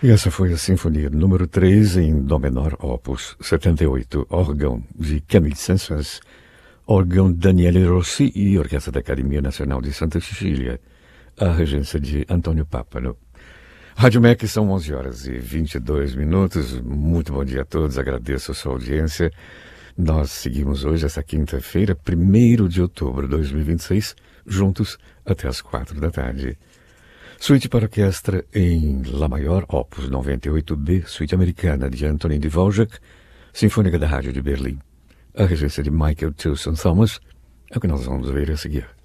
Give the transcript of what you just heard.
E essa foi a Sinfonia número 3 em Dó menor, opus 78, órgão de Camille Saint-Saëns, órgão Daniele Rossi e Orquestra da Academia Nacional de Santa Cecília, a regência de Antônio Pápano. Rádio MEC, são 11h22. Muito bom dia a todos, agradeço a sua audiência. Nós seguimos hoje, essa quinta-feira, 1º de outubro de 2026, juntos até as 4 da tarde. Suíte para orquestra em Lá maior, opus 98B, suíte americana de Antonin Dvorak, Sinfônica da Rádio de Berlim. A regência de Michael Tilson Thomas é o que nós vamos ver a seguir.